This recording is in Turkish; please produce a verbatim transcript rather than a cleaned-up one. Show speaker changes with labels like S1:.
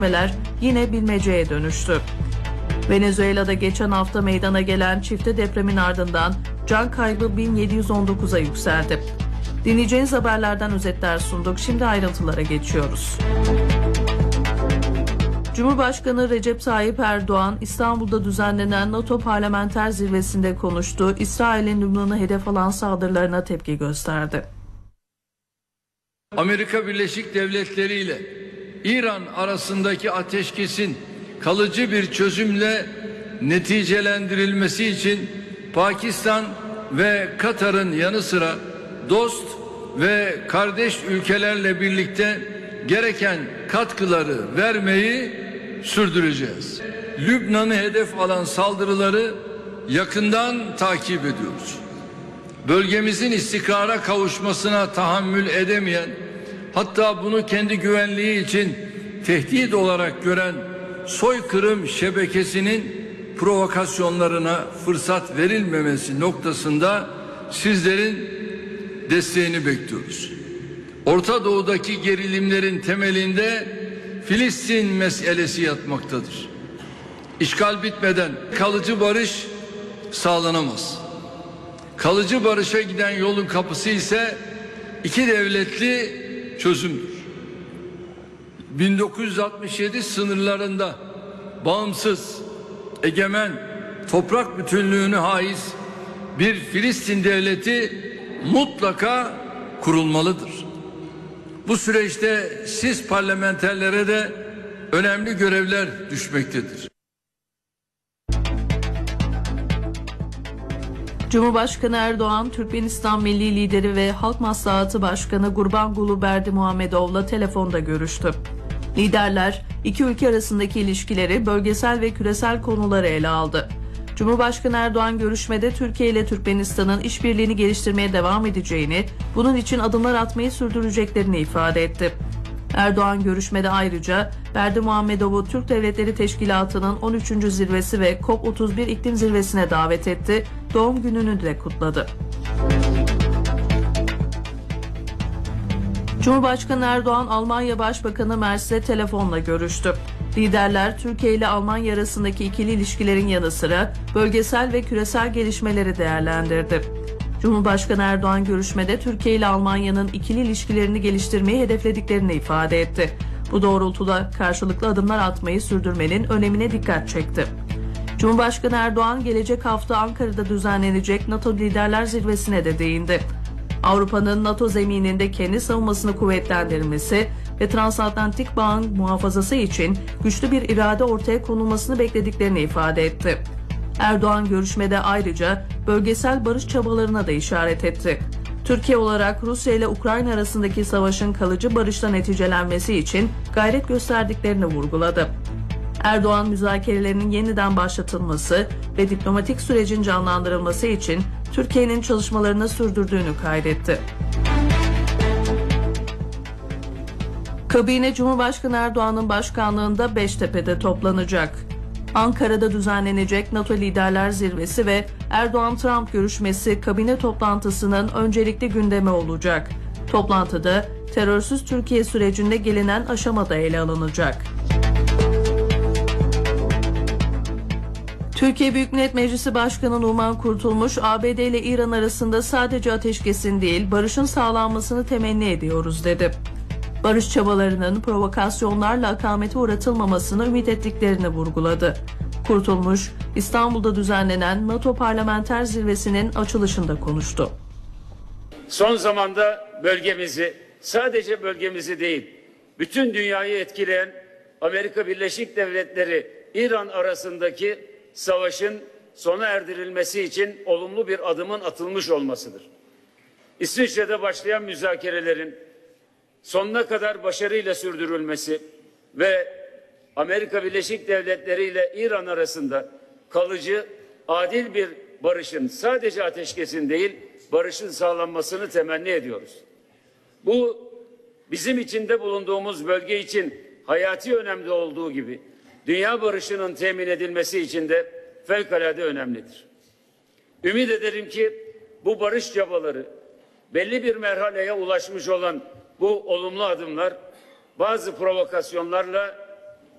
S1: yine bilmeceye dönüştü. Venezuela'da geçen hafta meydana gelen çifte depremin ardından can kaybı bin yedi yüz on dokuza yükseldi. Dinleyeceğiniz haberlerden özetler sunduk. Şimdi ayrıntılara geçiyoruz. Cumhurbaşkanı Recep Tayyip Erdoğan, İstanbul'da düzenlenen NATO Parlamenter Zirvesi'nde konuştu. İsrail'in Lübnan'ı hedef alan saldırılarına tepki gösterdi.
S2: Amerika Birleşik Devletleri ile İran arasındaki ateşkesin kalıcı bir çözümle neticelendirilmesi için Pakistan ve Katar'ın yanı sıra dost ve kardeş ülkelerle birlikte gereken katkıları vermeyi sürdüreceğiz. Lübnan'ı hedef alan saldırıları yakından takip ediyoruz. Bölgemizin istikrara kavuşmasına tahammül edemeyen, hatta bunu kendi güvenliği için tehdit olarak gören soykırım şebekesinin provokasyonlarına fırsat verilmemesi noktasında sizlerin desteğini bekliyoruz. Orta Doğu'daki gerilimlerin temelinde Filistin meselesi yatmaktadır. İşgal bitmeden kalıcı barış sağlanamaz. Kalıcı barışa giden yolun kapısı ise iki devletli çözümdür. bin dokuz yüz altmış yedi sınırlarında bağımsız, egemen, toprak bütünlüğünü haiz bir Filistin devleti mutlaka kurulmalıdır. Bu süreçte siz parlamenterlere de önemli görevler düşmektedir.
S1: Cumhurbaşkanı Erdoğan, Türkmenistan Milli Lideri ve Halk Maslahatı Başkanı Gurbanguly Berdimuhamedov'la telefonda görüştü. Liderler, iki ülke arasındaki ilişkileri, bölgesel ve küresel konuları ele aldı. Cumhurbaşkanı Erdoğan görüşmede Türkiye ile Türkmenistan'ın işbirliğini geliştirmeye devam edeceğini, bunun için adımlar atmayı sürdüreceklerini ifade etti. Erdoğan görüşmede ayrıca Berdimuhamedov'u Türk Devletleri Teşkilatı'nın on üçüncü zirvesi ve COP otuz bir iklim zirvesine davet etti, doğum gününü de kutladı. Cumhurbaşkanı Erdoğan, Almanya Başbakanı Merz'le telefonla görüştü. Liderler, Türkiye ile Almanya arasındaki ikili ilişkilerin yanı sıra bölgesel ve küresel gelişmeleri değerlendirdi. Cumhurbaşkanı Erdoğan görüşmede Türkiye ile Almanya'nın ikili ilişkilerini geliştirmeyi hedeflediklerini ifade etti. Bu doğrultuda karşılıklı adımlar atmayı sürdürmenin önemine dikkat çekti. Cumhurbaşkanı Erdoğan, gelecek hafta Ankara'da düzenlenecek NATO Liderler Zirvesi'ne de değindi. Avrupa'nın NATO zemininde kendi savunmasını kuvvetlendirmesi ve transatlantik bağın muhafazası için güçlü bir irade ortaya konulmasını beklediklerini ifade etti. Erdoğan görüşmede ayrıca bölgesel barış çabalarına da işaret etti. Türkiye olarak Rusya ile Ukrayna arasındaki savaşın kalıcı barışla neticelenmesi için gayret gösterdiklerini vurguladı. Erdoğan, müzakerelerinin yeniden başlatılması ve diplomatik sürecin canlandırılması için Türkiye'nin çalışmalarını sürdürdüğünü kaydetti. Kabine, Cumhurbaşkanı Erdoğan'ın başkanlığında Beştepe'de toplanacak. Ankara'da düzenlenecek NATO Liderler Zirvesi ve Erdoğan-Trump görüşmesi kabine toplantısının öncelikli gündemi olacak. Toplantıda terörsüz Türkiye sürecinde gelinen aşamada ele alınacak. Türkiye Büyük Millet Meclisi Başkanı Numan Kurtulmuş, A B D ile İran arasında sadece ateşkesin değil, barışın sağlanmasını temenni ediyoruz dedi. Barış çabalarının provokasyonlarla akamete uğratılmamasını ümit ettiklerini vurguladı. Kurtulmuş, İstanbul'da düzenlenen NATO Parlamenter Zirvesi'nin açılışında konuştu.
S3: Son zamanda bölgemizi, sadece bölgemizi değil, bütün dünyayı etkileyen Amerika Birleşik Devletleri İran arasındaki savaşın sona erdirilmesi için olumlu bir adımın atılmış olmasıdır. İsviçre'de başlayan müzakerelerin sonuna kadar başarıyla sürdürülmesi ve Amerika Birleşik Devletleri ile İran arasında kalıcı, adil bir barışın, sadece ateşkesin değil, barışın sağlanmasını temenni ediyoruz. Bu, bizim içinde bulunduğumuz bölge için hayati önemli olduğu gibi, dünya barışının temin edilmesi için de fevkalade önemlidir. Ümit ederim ki bu barış çabaları, belli bir merhaleye ulaşmış olan bu olumlu adımlar bazı provokasyonlarla